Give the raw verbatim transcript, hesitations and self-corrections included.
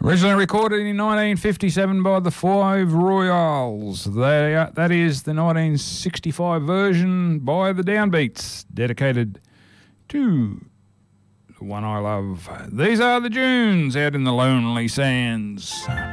Originally recorded in nineteen fifty-seven by the Five Royals. They are, that is the nineteen sixty-five version by the Downbeats, dedicated to the one I love. These are the Dunes out in the lonely sands.